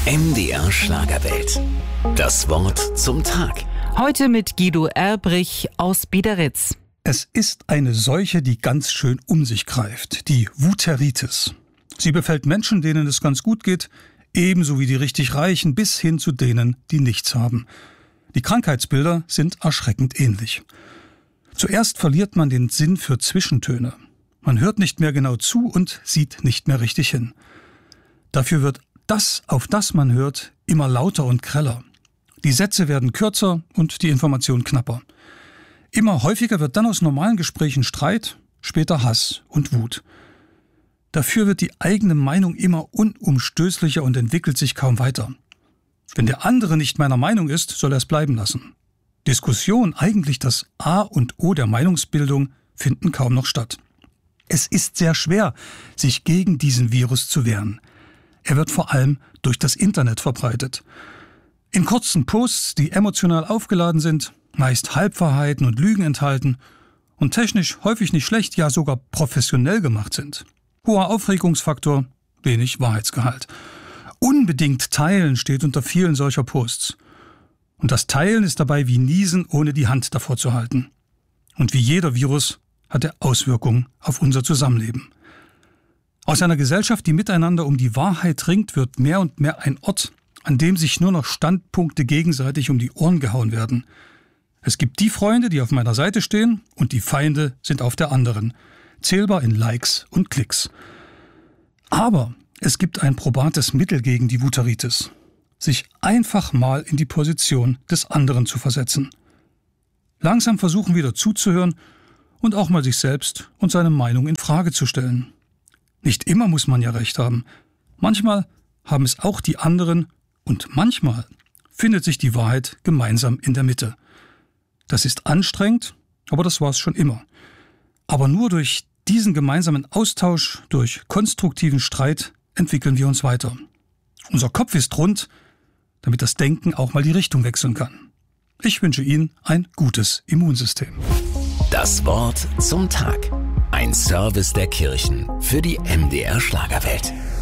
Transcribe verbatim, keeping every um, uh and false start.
M D R Schlagerwelt. Das Wort zum Tag. Heute mit Guido Erbrich aus Biederitz. Es ist eine Seuche, die ganz schön um sich greift, die Vuteritis. Sie befällt Menschen, denen es ganz gut geht, ebenso wie die richtig Reichen, bis hin zu denen, die nichts haben. Die Krankheitsbilder sind erschreckend ähnlich. Zuerst verliert man den Sinn für Zwischentöne. Man hört nicht mehr genau zu und sieht nicht mehr richtig hin. Dafür wird das, auf das man hört, immer lauter und greller. Die Sätze werden kürzer und die Information knapper. Immer häufiger wird dann aus normalen Gesprächen Streit, später Hass und Wut. Dafür wird die eigene Meinung immer unumstößlicher und entwickelt sich kaum weiter. Wenn der andere nicht meiner Meinung ist, soll er es bleiben lassen. Diskussion, eigentlich das A und O der Meinungsbildung, finden kaum noch statt. Es ist sehr schwer, sich gegen diesen Virus zu wehren. Er wird vor allem durch das Internet verbreitet. In kurzen Posts, die emotional aufgeladen sind, meist Halbwahrheiten und Lügen enthalten und technisch häufig nicht schlecht, ja sogar professionell gemacht sind. Hoher Aufregungsfaktor, wenig Wahrheitsgehalt. Unbedingt teilen steht unter vielen solcher Posts. Und das Teilen ist dabei wie Niesen, ohne die Hand davor zu halten. Und wie jeder Virus hat er Auswirkungen auf unser Zusammenleben. Aus einer Gesellschaft, die miteinander um die Wahrheit ringt, wird mehr und mehr ein Ort, an dem sich nur noch Standpunkte gegenseitig um die Ohren gehauen werden. Es gibt die Freunde, die auf meiner Seite stehen, und die Feinde sind auf der anderen, zählbar in Likes und Klicks. Aber es gibt ein probates Mittel gegen die Vuteritis, sich einfach mal in die Position des anderen zu versetzen. Langsam versuchen wieder zuzuhören und auch mal sich selbst und seine Meinung in Frage zu stellen. Nicht immer muss man ja recht haben. Manchmal haben es auch die anderen und manchmal findet sich die Wahrheit gemeinsam in der Mitte. Das ist anstrengend, aber das war es schon immer. Aber nur durch diesen gemeinsamen Austausch, durch konstruktiven Streit entwickeln wir uns weiter. Unser Kopf ist rund, damit das Denken auch mal die Richtung wechseln kann. Ich wünsche Ihnen ein gutes Immunsystem. Das Wort zum Tag. Ein Service der Kirchen für die M D R Schlagerwelt.